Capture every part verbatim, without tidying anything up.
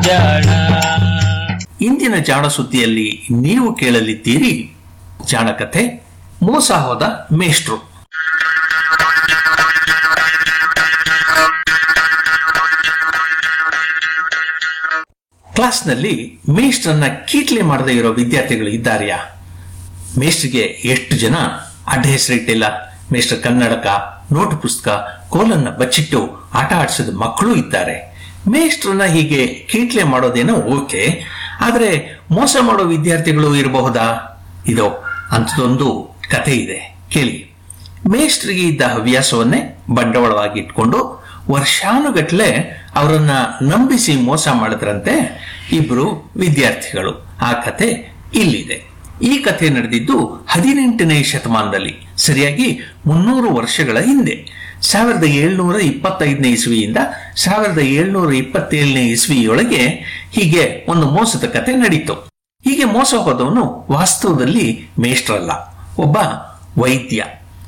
ಜಾಣ. ಇಂದಿನ ಜಾಣ ಸುದ್ದಿಯಲ್ಲಿ ನೀವು ಕೇಳಲಿದ್ದೀರಿ ಜಾಣ ಕಥೆ ಮೋಸ ಹೋದ ಮೇಷ್ಟ್ರು. ಕ್ಲಾಸ್ನಲ್ಲಿ ಮೇಷ್ಟ್ರನ್ನ ಕೀಟ್ಲೆ ಮಾಡದೇ ಇರೋ ವಿದ್ಯಾರ್ಥಿಗಳು ಇದ್ದಾರೆಯಾ? ಮೇಷ್ಟ್ರಿಗೆ ಎಷ್ಟು ಜನ ಅಡ್ಡ ಹೆಸರಿಟ್ಟಿಲ್ಲ. ಮೇಷ್ಟ್ರ ಕನ್ನಡಕ, ನೋಟು ಪುಸ್ತಕ, ಕೋಲನ್ನ ಬಚ್ಚಿಟ್ಟು ಆಟ ಆಡಿಸಿದ ಮಕ್ಕಳು ಇದ್ದಾರೆ. ಮೇಷ್ಟ್ರನ್ನ ಹೀಗೆ ಕೀಟ್ಲೆ ಮಾಡೋದೇನೋ ಓಕೆ, ಆದ್ರೆ ಮೋಸ ಮಾಡೋ ವಿದ್ಯಾರ್ಥಿಗಳು ಇರಬಹುದಾ? ಇದೋ ಅಂಥದೊಂದು ಕಥೆ ಇದೆ, ಕೇಳಿ. ಮೇಷ್ಟ್ರಿಗೆ ಇದ್ದ ಹವ್ಯಾಸವನ್ನೇ ಬಂಡವಾಳವಾಗಿ ಇಟ್ಕೊಂಡು ವರ್ಷಾನುಗಟ್ಲೆ ಅವರನ್ನ ನಂಬಿಸಿ ಮೋಸ ಮಾಡಿದ್ರಂತೆ ಇಬ್ರು ವಿದ್ಯಾರ್ಥಿಗಳು. ಆ ಕಥೆ ಇಲ್ಲಿದೆ. ಈ ಕಥೆ ನಡೆದಿದ್ದು ಹದಿನೆಂಟನೇ ಶತಮಾನದಲ್ಲಿ, ಸರಿಯಾಗಿ ಮುನ್ನೂರು ವರ್ಷಗಳ ಹಿಂದೆ. ಸಾವಿರದ ಏಳ್ನೂರ ಇಪ್ಪತ್ತೈದನೇ ಇಸ್ವಿಯಿಂದ ಸಾವಿರದ ಏಳ್ನೂರ ಇಪ್ಪತ್ತೇಳನೇ ಇಸ್ವಿಯೊಳಗೆ ಹೀಗೆ ಒಂದು ಮೋಸದ ಕತೆ ನಡೀತು. ಹೀಗೆ ಮೋಸ ಹೋದವನು ವಾಸ್ತವದಲ್ಲಿ ಮೇಷ್ಟ್ರಲ್ಲ, ಒಬ್ಬ ವೈದ್ಯ.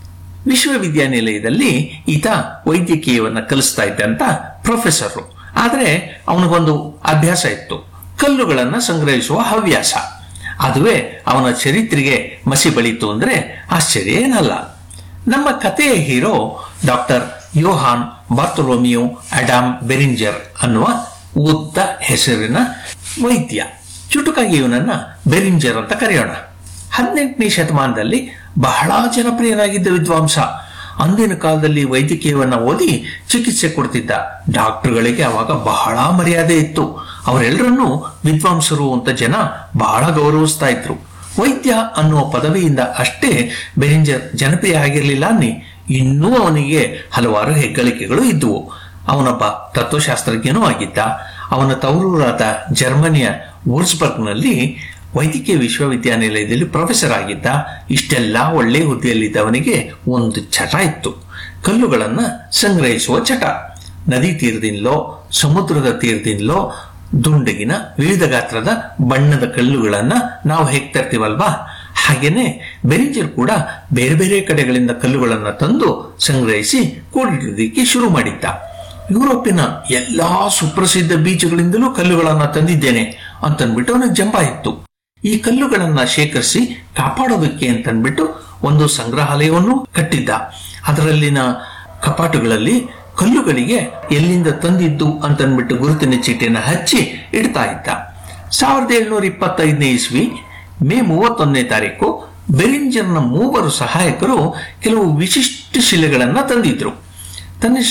ವಿಶ್ವವಿದ್ಯಾನಿಲಯದಲ್ಲಿ ಈತ ವೈದ್ಯಕೀಯವನ್ನ ಕಲಿಸ್ತಾ ಇದ್ದಂತ ಪ್ರೊಫೆಸರ್. ಆದ್ರೆ ಅವನಿಗೊಂದು ಅಭ್ಯಾಸ ಇತ್ತು, ಕಲ್ಲುಗಳನ್ನ ಸಂಗ್ರಹಿಸುವ ಹವ್ಯಾಸ. ಅದುವೇ ಅವನ ಚರಿತ್ರೆಗೆ ಮಸಿ ಬಳಿತು ಅಂದ್ರೆ ಆಶ್ಚರ್ಯ ಏನಲ್ಲ. ನಮ್ಮ ಕಥೆಯ ಹೀರೋ ಡಾಕ್ಟರ್ ಯೋಹಾನ್ ಬಾರ್ತೊಲೋಮಿಯೋ ಅಡಾಮ್ ಬೆರಿಂಜರ್ ಅನ್ನುವ ಉದ್ದ ಹೆಸರಿನ ವೈದ್ಯ. ಚುಟುಕಾಗಿ ಇವನನ್ನ ಬೆರಿಂಜರ್ ಅಂತ ಕರೆಯೋಣ. ಹದಿನೆಂಟನೇ ಶತಮಾನದಲ್ಲಿ ಬಹಳ ಜನಪ್ರಿಯನಾಗಿದ್ದ ವಿದ್ವಾಂಸ. ಅಂದಿನ ಕಾಲದಲ್ಲಿ ವೈದ್ಯಕೀಯವನ್ನ ಓದಿ ಚಿಕಿತ್ಸೆ ಕೊಡ್ತಿದ್ದ ಡಾಕ್ಟರ್ಗಳಿಗೆ ಅವಾಗ ಬಹಳ ಮರ್ಯಾದೆ ಇತ್ತು. ಅವರೆಲ್ಲರನ್ನೂ ವಿದ್ವಾಂಸರು ಅಂತ ಜನ ಬಹಳ ಗೌರವಿಸ್ತಾ ಇದ್ರು. ವೈದ್ಯ ಅನ್ನುವ ಪದವಿಯಿಂದ ಅಷ್ಟೇ ಬೆರಿಂಜರ್ ಜನಪ್ರಿಯ ಆಗಿರಲಿಲ್ಲ ಅನ್ನಿ, ಇನ್ನೂ ಅವನಿಗೆ ಹಲವಾರು ಹೆಗ್ಗಳಿಕೆಗಳು ಇದ್ದುವು. ಅವನೊಬ್ಬ ತತ್ವಶಾಸ್ತ್ರಜ್ಞನೂ ಆಗಿದ್ದ. ಅವನ ತವರೂರಾದ ಜರ್ಮನಿಯ ವೂರ್ಸ್ಬರ್ಗ್ನಲ್ಲಿ ವೈದ್ಯಕೀಯ ವಿಶ್ವವಿದ್ಯಾನಿಲಯದಲ್ಲಿ ಪ್ರೊಫೆಸರ್ ಆಗಿದ್ದ. ಇಷ್ಟೆಲ್ಲ ಒಳ್ಳೆ ಹುದ್ದೆಯಲ್ಲಿದ್ದವನಿಗೆ ಒಂದು ಚಟ ಇತ್ತು, ಕಲ್ಲುಗಳನ್ನ ಸಂಗ್ರಹಿಸುವ ಚಟ. ನದಿ ತೀರದಿಂದಲೋ ಸಮುದ್ರದ ತೀರದಿಂದಲೋ ದುಂಡಗಿನ ವಿವಿಧ ಗಾತ್ರದ ಬಣ್ಣದ ಕಲ್ಲುಗಳನ್ನ ನಾವು ಹೇಗ್ ತರ್ತೀವಲ್ವಾ, ಹಾಗೇನೆ ಬೆರಿಂಜರ್ ಕೂಡ ಬೇರೆ ಬೇರೆ ಕಡೆಗಳಿಂದ ಕಲ್ಲುಗಳನ್ನ ತಂದು ಸಂಗ್ರಹಿಸಿ ಕೂಡಿಡೋದಕ್ಕೆ ಶುರು ಮಾಡಿದ್ದ. ಯುರೋಪಿನ ಎಲ್ಲಾ ಸುಪ್ರಸಿದ್ಧ ಬೀಚಗಳಿಂದಲೂ ಕಲ್ಲುಗಳನ್ನ ತಂದಿದ್ದೇನೆ ಅಂತನ್ಬಿಟ್ಟು ಅವನಿಗೆ ಜಂಬ ಇತ್ತು. ಈ ಕಲ್ಲುಗಳನ್ನ ಶೇಖರಿಸಿ ಕಾಪಾಡೋದಕ್ಕೆ ಅಂತನ್ಬಿಟ್ಟು ಒಂದು ಸಂಗ್ರಹಾಲಯವನ್ನು ಕಟ್ಟಿದ್ದ. ಅದರಲ್ಲಿನ ಕಪಾಟುಗಳಲ್ಲಿ ಕಲ್ಲುಗಳಿಗೆ ಎಲ್ಲಿಂದ ತಂದಿದ್ದು ಅಂತನ್ಬಿಟ್ಟು ಗುರುತಿನ ಚೀಟಿಯನ್ನು ಹಚ್ಚಿ ಇಡ್ತಾ ಇದ್ದ. ಸಾವಿರದ ಏಳ್ನೂರ ಇಪ್ಪತ್ತೈದನೇ ಇಸ್ವಿ ಮೇ ಮೂವತ್ತೊಂದನೇ ತಾರೀಕು ಬೆರಿಂಜರ್ನ ಮೂವರು ಸಹಾಯಕರು ಕೆಲವು ವಿಶಿಷ್ಟ ಶಿಲೆಗಳನ್ನ ತಂದಿದ್ರು. ತನ್ನ